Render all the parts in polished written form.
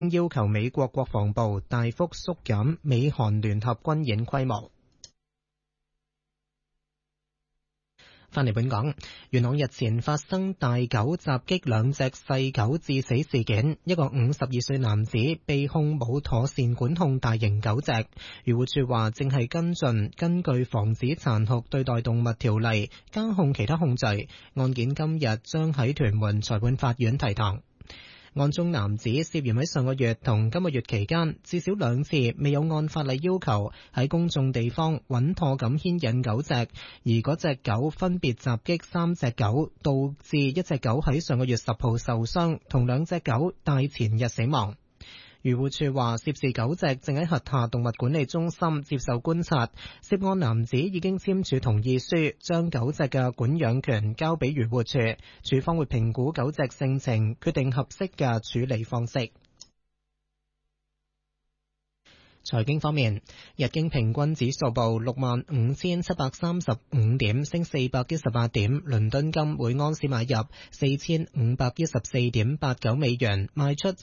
要求美國國防部大幅縮減美韓聯合軍演規模。返嚟本港，元朗日前發生大狗襲擊兩隻細狗致死事件，一個52歲男子被控冇妥善管控大型狗隻。漁護署話正係跟進根據防止殘酷對待動物條例加控其他控罪，案件今日將喺屯門裁判法院提堂。案中男子涉嫌喺上個月同今個月期間至少兩次未有按法例要求喺公眾地方穩妥咁牽引狗隻，而嗰隻狗分別襲擊3隻狗，導致一隻狗喺上個月10號受傷，同2隻狗大前日死亡。漁護署話，涉事狗隻正喺轄下動物管理中心接受觀察，涉案男子已經簽署同意書，將狗隻嘅管養權交俾漁護署，署方會評估狗隻性情，決定合適嘅處理方式。財經方面，日經平均指數報65,735點，升418點。倫敦金每盎司買入4514.89美元，賣出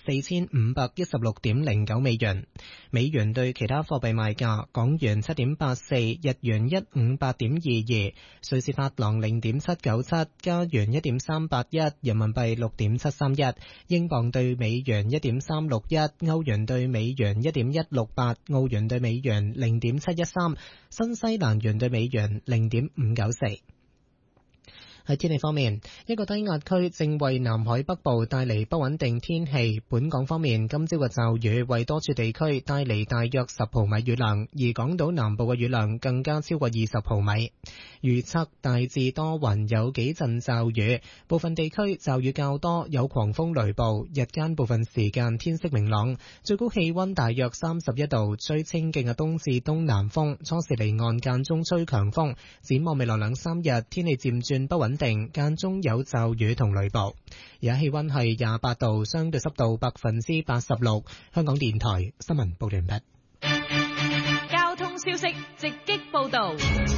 4516.09美元。美元對其他貨幣賣價：港元7.84，日元158.22，瑞士法郎0.797，加元1.381，人民幣6.731，英鎊對美元1.361，歐元對美元1.168。澳元對美元0.713，新西蘭元對美元0.594。喺天氣方面，一個低壓區正為南海北部帶嚟不穩定天氣。本港方面，今朝嘅驟雨為多處地區帶嚟大約10毫米雨量，而港島南部嘅雨量更加超過20毫米。預測大致多雲，有幾陣驟雨，部分地區驟雨較多，有狂風雷暴。日間部分時間天色明朗，最高氣溫大約31度，吹清勁嘅東至東南風，初時離岸間中吹強風。展望未來2-3日，天氣漸轉不穩定，間中有驟雨同雷暴。而家氣溫係28度，相對濕度86%。香港電台新聞報完畢。 交通消息直擊報道。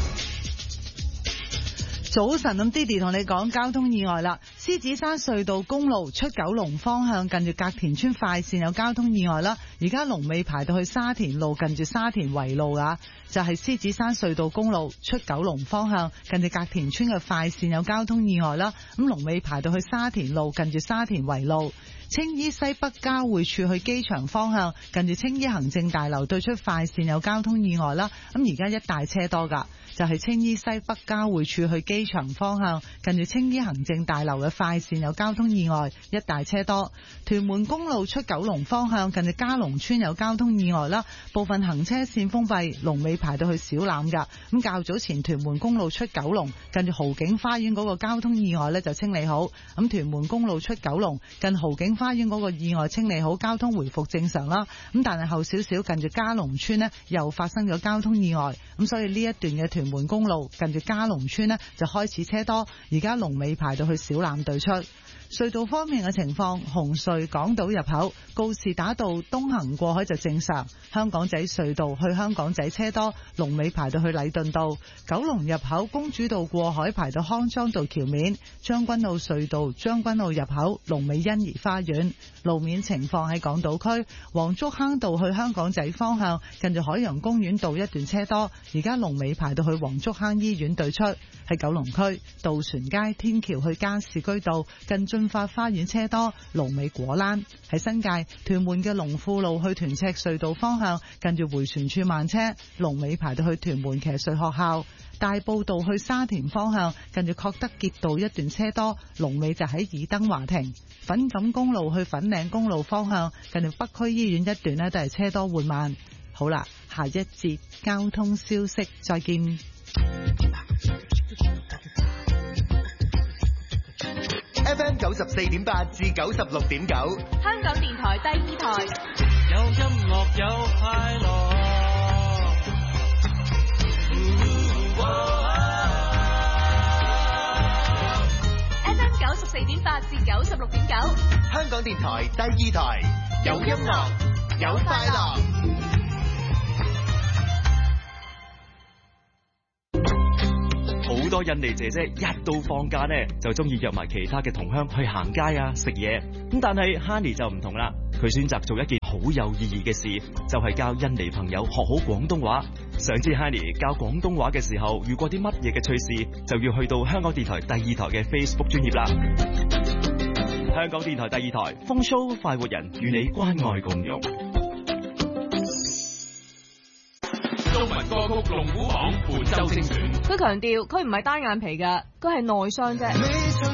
早晨，咁 Didi 同你講交通意外啦。獅子山隧道公路出九龍方向，近住隔田村快線有交通意外啦。而家龍尾排到去沙田路，近住沙田圍路啊，就係獅子山隧道公路出九龍方向，近住隔田村嘅快線有交通意外啦。咁龍尾排到去沙田路，近住沙田圍路。青衣西北交匯處去機場方向，近住青衣行政大樓對出快線有交通意外啦。咁而家一大車多噶，就係青衣西北交匯處去機場方向，近住青衣行政大樓嘅快線有交通意外，一大車多。屯門公路出九龍方向，近住嘉龍村有交通意外啦，部分行車線封閉，龍尾排到去小欖噶。咁較早前屯門公路出九龍，近住豪景花園嗰個交通意外呢就清理好。咁屯門公路出九龍近豪景花園嗰個意外清理好，交通回復正常啦。咁但係後少少近住嘉龍村呢又發生咗交通意外，咁所以呢一段嘅屯門公路近住嘉龍村呢就開始車多，而家龍尾排到去小欖對出。隧道方面嘅情況，紅隧港島入口告士打道東行過海就正常，香港仔隧道去香港仔車多，龍尾排到去禮頓道。九龍入口公主道過海排到康莊道橋面，將軍澳隧道將軍澳入口龍尾欣怡花園。路面情況喺港島區黃竹坑道去香港仔方向，近住海洋公園道一段車多，而家龍尾排到去黃竹坑醫院對出。喺九龍區渡船街天橋去加士居道近駿發花園車多，龍尾果欄。喺新界屯門嘅龍富路去屯赤隧道方向，近住回旋處慢車，龍尾排到去屯門騎術學校。大埔道去沙田方向，近住確德傑道一段車多，龍尾就喺爾登華庭。粉錦公路去粉嶺公路方向，近住北區醫院一段呢都係車多緩慢。好啦，下一節交通消息再見。 FM 94.8至96.9， 香港電台第2台， 有音樂有快樂。 FM 94.8至96.9， 香港電台第2台，有音樂有快樂。 好多印尼姐姐一到放假呢，就中意約埋其他嘅同鄉去行街啊、食嘢。咁但係 Honey 就唔同啦， 佢選擇做一件好有意義嘅事，就係教印尼朋友學好廣東話。想知 Honey 教廣東話嘅時候遇過啲乜嘢嘅趣事，就要去到香港電台第二台嘅 Facebook 專頁啦。香港電台第二台風騷快活人，與你關愛共融。 中文歌曲龍虎榜本周精選。 佢強調佢唔係單眼皮㗎，佢係內傷啫。